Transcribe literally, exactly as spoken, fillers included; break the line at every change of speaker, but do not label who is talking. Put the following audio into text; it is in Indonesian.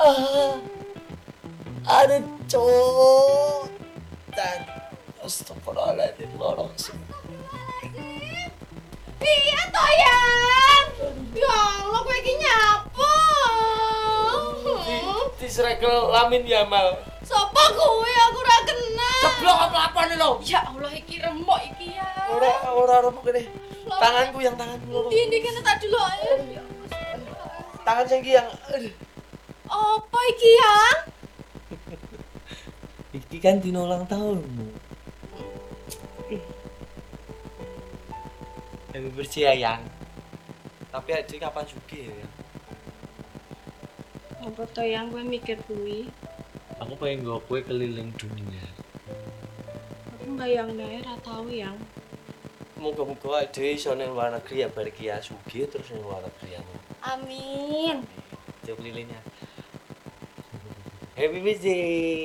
Ah, ada cowok dan astagfirullahaladzim lorong sih.
Iya toh yang. Ya Allah kowe iki nyapa?
Di, di serekel lamin ya mal.
Sopo kuwi aku ora kenal.
Ceblok apa-apa nih lo?
Ya Allah iki remuk iki ya.
Ora ora remuk gini. Tanganku yang tanganku lo.
Di ini kene tak dulu ae.
Tangan saya yang aduh.
Apa iki yang?
Iki kan dino ulang tahunmu. Yang bersih ya yang. Tapi adik kapan juga ya?
Apa to yang gue mikir kuwi?
Aku pengen gue kue keliling dunia.
Aku bayang deh ora tau yang.
Moga-moga adik iso ning luar negeri ya balik ya sugih terus ning luar negeri ya.
Amin.
Coba kelilingnya. Happy birthday.